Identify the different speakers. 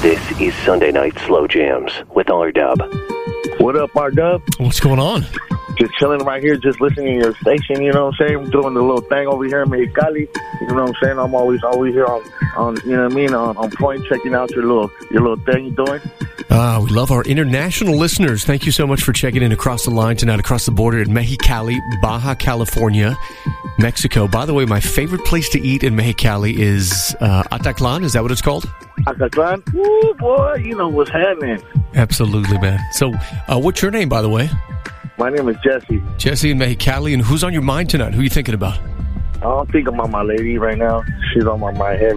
Speaker 1: This is Sunday Night Slow Jams with R-Dub.
Speaker 2: What up, R-Dub?
Speaker 3: What's going on?
Speaker 2: Just chilling right here, just listening to your station, you know what I'm saying? Doing the little thing over here in Mexicali, you know what I'm saying? I'm always here on you know what I mean, on point, checking out your little thing you're doing.
Speaker 3: We love our international listeners. Thank you so much for checking in across the line tonight, across the border at Mexicali, Baja California, Mexico. By the way, my favorite place to eat in Mexicali is Ataclan. Is that what it's called?
Speaker 2: Ataclan? Ooh, boy, you know what's happening.
Speaker 3: Absolutely, man. So, what's your name, by the way?
Speaker 2: My name is Jesse.
Speaker 3: Jesse in Mexicali. And who's on your mind tonight? Who are you thinking about?
Speaker 2: I don't think about my lady right now. She's on my mind heavy.